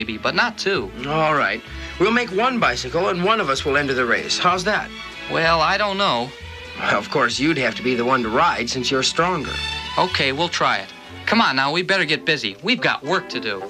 maybe, but not two. All right. We'll make one bicycle, and one of us will enter the race. How's that? Well, I don't know. Well, of course, you'd have to be the one to ride since you're stronger. Okay, we'll try it. Come on now, we better get busy. We've got work to do.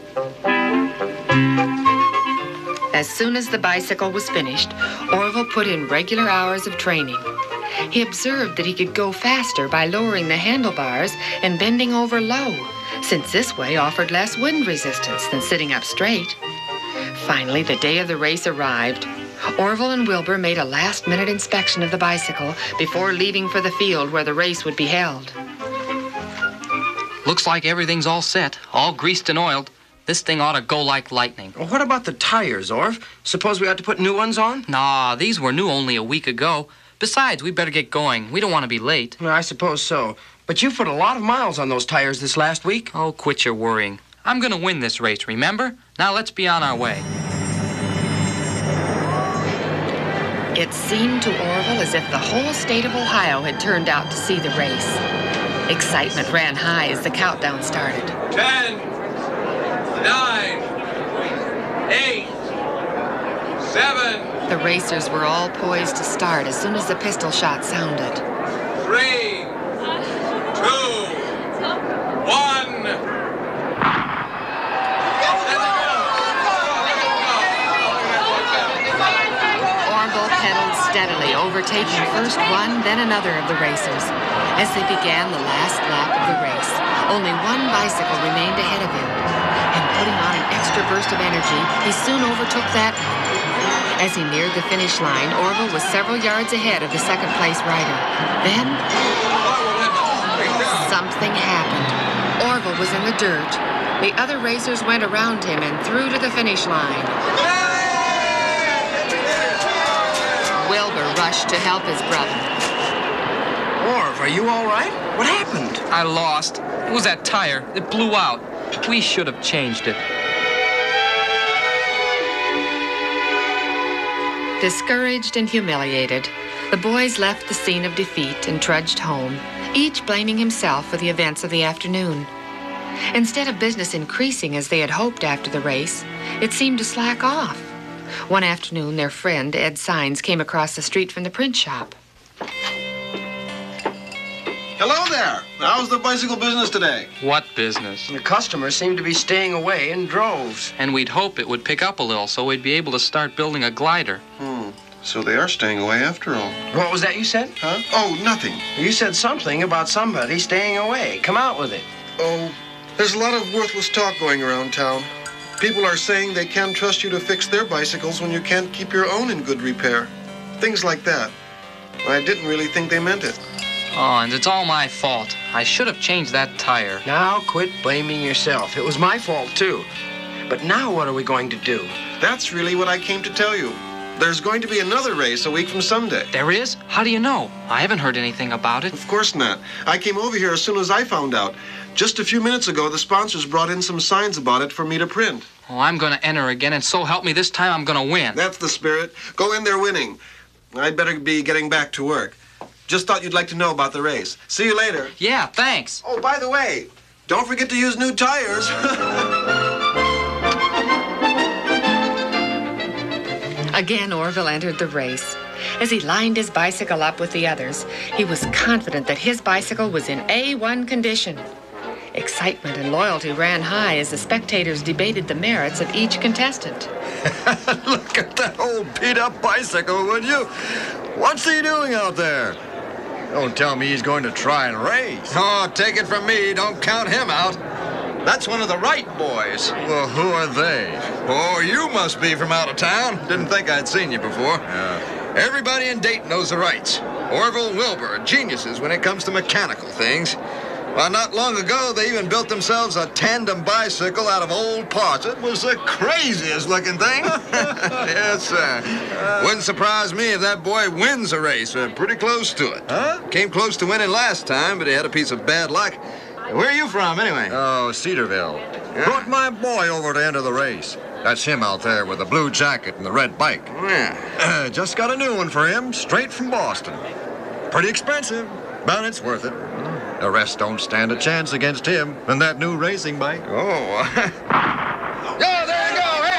As soon as the bicycle was finished, Orville put in regular hours of training. He observed that he could go faster by lowering the handlebars and bending over low, since this way offered less wind resistance than sitting up straight. Finally, the day of the race arrived. Orville and Wilbur made a last-minute inspection of the bicycle before leaving for the field where the race would be held. Looks like everything's all set, all greased and oiled. This thing ought to go like lightning. Well, what about the tires, Orv? Suppose we ought to put new ones on? Nah, these were new only a week ago. Besides, we better get going. We don't want to be late. Well, I suppose so. But you put a lot of miles on those tires this last week. Oh, quit your worrying. I'm going to win this race, remember? Now let's be on our way. It seemed to Orville as if the whole state of Ohio had turned out to see the race. Excitement ran high as the countdown started. 10, 9, 8, 7. The racers were all poised to start as soon as the pistol shot sounded. 3, 2, 1. Orville pedaled steadily, overtaking first one, then another of the racers. As they began the last lap of the race, only one bicycle remained ahead of him. And putting on an extra burst of energy, he soon overtook that one. As he neared the finish line, Orville was several yards ahead of the second-place rider. Then, something happened. Orville was in the dirt. The other racers went around him and through to the finish line. Wilbur rushed to help his brother. Orv, are you all right? What happened? I lost. It was that tire. It blew out. We should have changed it. Discouraged and humiliated, the boys left the scene of defeat and trudged home, each blaming himself for the events of the afternoon. Instead of business increasing as they had hoped after the race, it seemed to slack off. One afternoon, their friend, Ed Sines, came across the street from the print shop. Hello there. How's the bicycle business today? What business? The customers seem to be staying away in droves. And we'd hope it would pick up a little so we'd be able to start building a glider. So they are staying away after all. What was that you said? Huh? Oh, nothing. You said something about somebody staying away. Come out with it. Oh, there's a lot of worthless talk going around town. People are saying they can't trust you to fix their bicycles when you can't keep your own in good repair. Things like that. I didn't really think they meant it. Oh, and it's all my fault. I should have changed that tire. Now quit blaming yourself. It was my fault, too. But now what are we going to do? That's really what I came to tell you. There's going to be another race a week from Sunday. There is? How do you know? I haven't heard anything about it. Of course not. I came over here as soon as I found out. Just a few minutes ago, the sponsors brought in some signs about it for me to print. Oh, I'm going to enter again, and so help me, this time I'm going to win. That's the spirit. Go in there winning. I'd better be getting back to work. Just thought you'd like to know about the race. See you later. Yeah, thanks. Oh, by the way, don't forget to use new tires. Again, Orville entered the race. As he lined his bicycle up with the others, he was confident that his bicycle was in A1 condition. Excitement and loyalty ran high as the spectators debated the merits of each contestant. Look at that old beat-up bicycle, would you? What's he doing out there? Don't tell me he's going to try and race. Oh, take it from me, don't count him out. That's one of the Wright boys. Well, who are they? Oh, you must be from out of town. Didn't think I'd seen you before. Everybody in Dayton knows the Wrights. Orville and Wilbur are geniuses when it comes to mechanical things. Well, not long ago, they even built themselves a tandem bicycle out of old parts. It was the craziest looking thing. Yes, sir. Wouldn't surprise me if that boy wins a race. Pretty close to it. Huh? Came close to winning last time, but he had a piece of bad luck. Where are you from, anyway? Oh, Cedarville. Yeah. Brought my boy over to enter the race. That's him out there with the blue jacket and the red bike. Yeah. Just got a new one for him, straight from Boston. Pretty expensive, but it's worth it. The rest don't stand a chance against him and that new racing bike. Oh.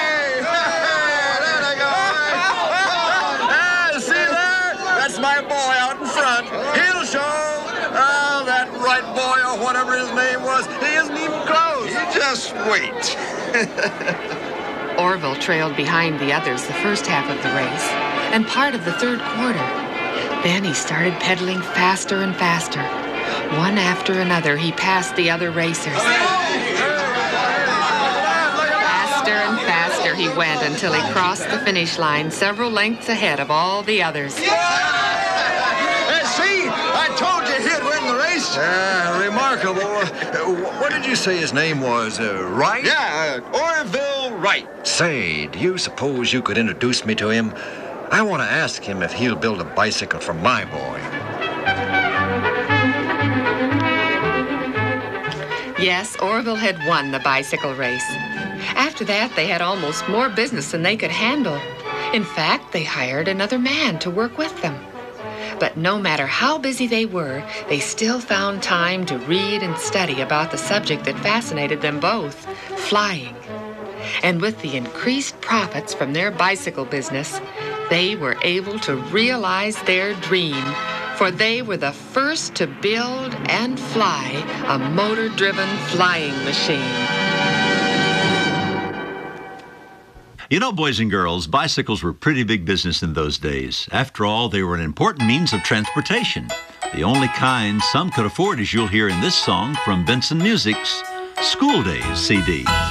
whatever his name was. He isn't even close. You just wait. Orville trailed behind the others the first half of the race and part of the third quarter. Then he started pedaling faster and faster. One after another, he passed the other racers. Faster and faster he went until he crossed the finish line several lengths ahead of all the others. Hey, see? I told you he'd win the race. Remarkable. What did you say his name was? Wright? Yeah, Orville Wright. Say, do you suppose you could introduce me to him? I want to ask him if he'll build a bicycle for my boy. Yes, Orville had won the bicycle race. After that, they had almost more business than they could handle. In fact, they hired another man to work with them. But no matter how busy they were, they still found time to read and study about the subject that fascinated them both, flying. And with the increased profits from their bicycle business, they were able to realize their dream, for they were the first to build and fly a motor-driven flying machine. You know, boys and girls, bicycles were pretty big business in those days. After all, they were an important means of transportation. The only kind some could afford, as you'll hear in this song from Benson Music's School Days CD.